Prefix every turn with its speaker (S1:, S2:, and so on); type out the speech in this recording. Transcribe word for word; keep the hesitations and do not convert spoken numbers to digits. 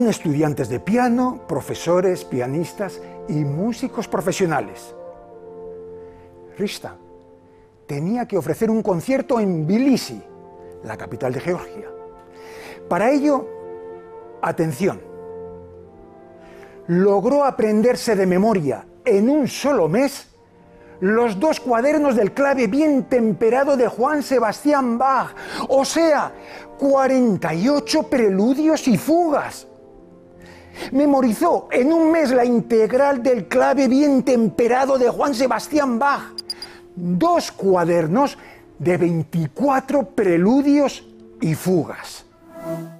S1: Estudiantes de piano, profesores, pianistas y músicos profesionales. Rista tenía que ofrecer un concierto en Tbilisi, la capital de Georgia. Para ello, atención, logró aprenderse de memoria en un solo mes los dos cuadernos del clave bien temperado de Juan Sebastián Bach, o sea, cuarenta y ocho preludios y fugas. Memorizó en un mes la integral del clave bien temperado de Juan Sebastián Bach, dos cuadernos de veinticuatro preludios y fugas.